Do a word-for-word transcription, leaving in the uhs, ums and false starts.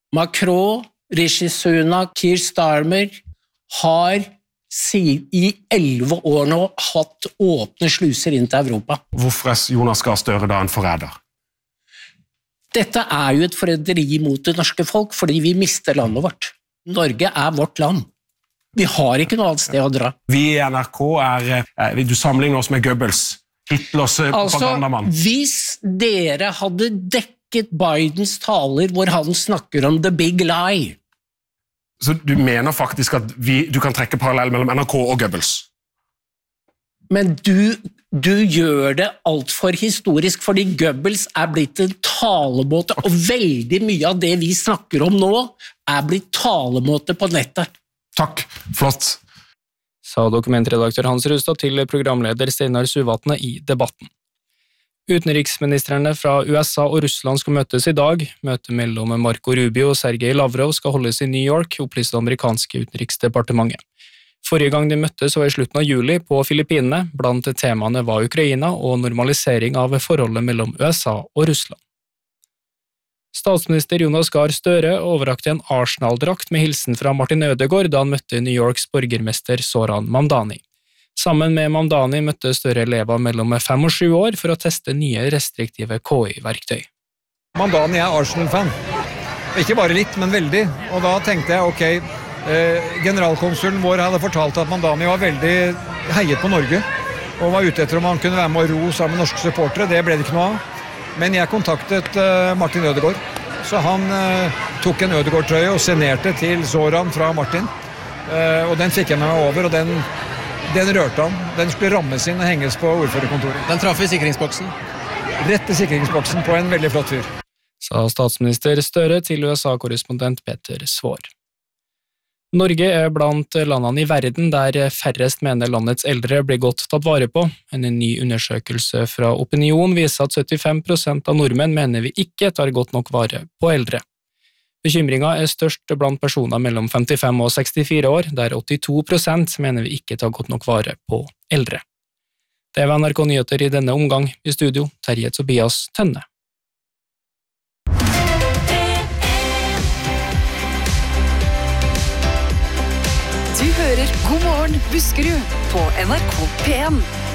Macron, Rishi Sunak, Keir Starmer har i elleve år nå hatt åpne sluser inn til Europa. Hvorfor er Jonas Gahr Støre da en forræder? Dette er jo et forræderi mot det norske folk, fordi vi mister landet vårt. Norge er vårt land. Vi har ikke noe annet sted å dra. Vi i N R K er, du sammenligner oss med Goebbels, Hitlers propagandamann. Altså, hvis dere hadde dekket Bidens taler hvor han snakker om the big lie. Så du mener faktisk at vi, du kan trekke parallell mellom N R K og Goebbels? Men du, du gjør det alt for historisk, fordi Goebbels er blitt en talemåte, og veldig mye av det vi snakker om nå er blitt talemåte på nettet. Takk, flott. Sa dokumentredaktør Hans Rustad til programleder Steinar Suvatne i debatten. Utenriksministrene fra U S A og Russland skal møtes i dag. Møtet mellom Marco Rubio og Sergej Lavrov skal holdes i New York, opplyste det amerikanske utenriksdepartementet. Forrige gang de møttes var i slutten av juli på Filippinene. Blant temaene var Ukraina og normalisering av forholdet mellom U S A og Russland. Statsminister Jonas Gahr Støre overrakte en Arsenal-drakt med hilsen fra Martin Ødegaard da han møtte New Yorks borgermester Zoran Mamdani. Sammen med Mamdani møtte Støre elever mellom fem og sju år for å teste nye restriktive K I-verktøy. Mamdani er Arsenal-fan. Ikke bare litt, men veldig. Og da tenkte jeg, ok, eh, generalkonsulen vår hadde fortalt at Mamdani var veldig heiet på Norge, og var ute etter om han kunne være med å ro sammen med norske supportere. Det ble det ikke noe av. Men jeg kontaktet uh, Martin Ødegaard, så han uh, tok en Ødegaard-trøye og signerte til Zoran fra Martin. Uh, og den fikk jeg med meg over, og den, den rørte han. Den skulle rammes inn og henges på ordførerkontoret. Den traff i sikringsboksen? Rett i sikringsboksen på en veldig flott fyr. Sa statsminister Støre til U S A-korrespondent Peter Svår. Norge er blant landene i verden der færrest mener landets eldre blir godt tatt vare på. En ny undersøkelse fra Opinion viser at syttifem prosent av nordmenn mener vi ikke tar godt nok vare på eldre. Bekymringen er størst blant personer mellom femtifem og sekstifire år, der åttito prosent mener vi ikke tar godt nok vare på eldre. Det var N R K Nyheter i denne omgang. I studio, Terje Tobias Tønne. Du hører God morgen Buskerud på N R K P en.